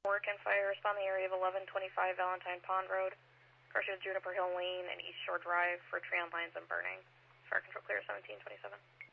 Work and fire, respond the area of 1125 Valentine Pond Road, Carson Juniper Hill Lane, and East Shore Drive for tree on lines and burning. Fire control clear 1727.